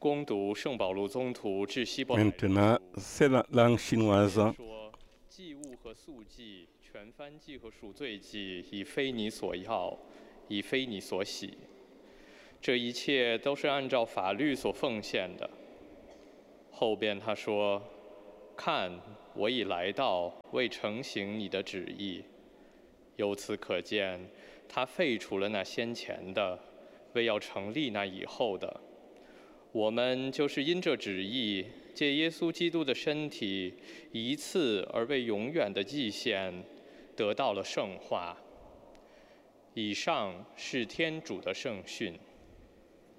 攻读圣保禄宗徒致希伯来 Maintenant, c'est la langue chinoise. 说：祭物和素祭、全燔祭和赎罪祭，已非你所要，已非你所喜。这一切都是按照法律所奉献的。后边他说：看，我已来到，为成行你的旨意。由此可见，他废除了那先前的，为要成立那以后的。我们就是因这旨意，借耶稣基督的身体，一次而为永远的祭献，得到了圣化。以上是天主的圣训。